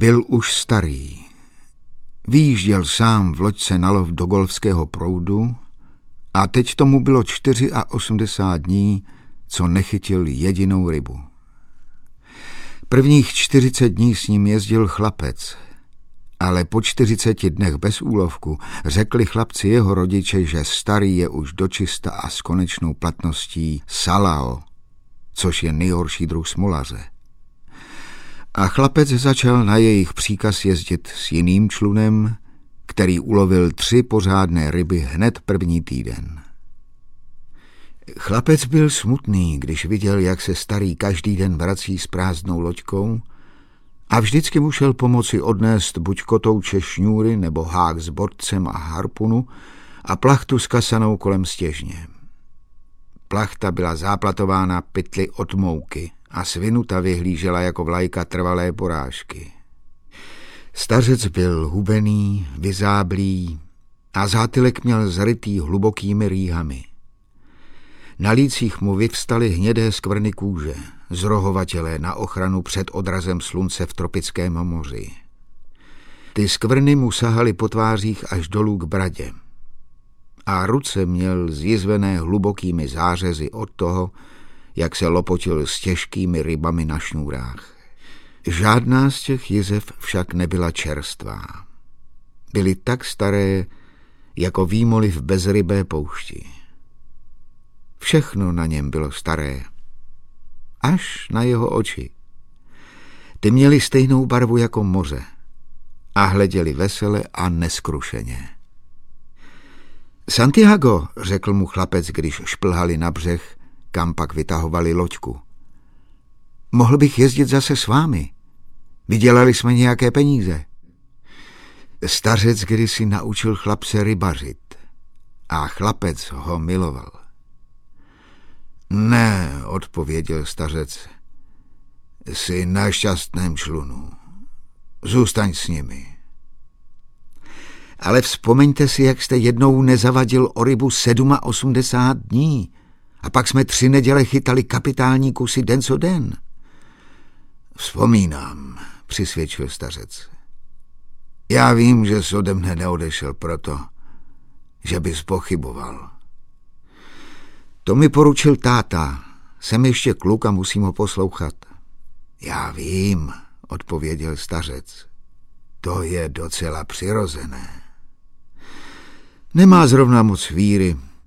Byl už starý. Vyjížděl sám v loďce na lov do Golfského proudu a teď tomu bylo 84 dní, co nechytil jedinou rybu. Prvních 40 dní s ním jezdil chlapec, ale po 40 dnech bez úlovku řekli chlapci jeho rodiče, že starý je už dočista a s konečnou platností salao, což je nejhorší druh smolaře. A chlapec začal na jejich příkaz jezdit s jiným člunem, který ulovil 3 pořádné ryby hned první týden. Chlapec byl smutný, když viděl, jak se starý každý den vrací s prázdnou loďkou a vždycky musel pomoci odnést buď kotouče šňůry nebo hák s bortcem a harpunu a plachtu skasanou kolem stěžně. Plachta byla záplatována pytli od mouky a svinuta vyhlížela jako vlajka trvalé porážky. Stařec byl hubený, vyzáblý a zátylek měl zrytý hlubokými rýhami. Na lících mu vyvstaly hnědé skvrny kůže, zrohovatělé na ochranu před odrazem slunce v tropickém moři. Ty skvrny mu sahaly po tvářích až dolů k bradě. A ruce měl zjizvené hlubokými zářezy od toho, jak se lopotil s těžkými rybami na šňůrách. Žádná z těch jizev však nebyla čerstvá. Byly tak staré, jako výmoly v bezrybé poušti. Všechno na něm bylo staré, až na jeho oči. Ty měly stejnou barvu jako moře a hleděli vesele a neskrušeně. Santiago, řekl mu chlapec, když šplhali na břeh, kam pak vytahovali loďku. Mohl bych jezdit zase s vámi? Vydělali jsme nějaké peníze. Stařec kdysi naučil chlapce rybařit a chlapec ho miloval. Ne, odpověděl stařec, jsi na šťastném člunu. Zůstaň s nimi. Ale vzpomeňte si, jak jste jednou nezavadil o rybu 87 dní a pak jsme 3 neděle chytali kapitální kusy den co den. Vzpomínám, přisvědčil stařec. Já vím, že jsi ode mne neodešel proto, že bys pochyboval. To mi poručil táta. Jsem ještě kluk a musím ho poslouchat. Já vím, odpověděl stařec. To je docela přirozené. Nemá zrovna moc víry,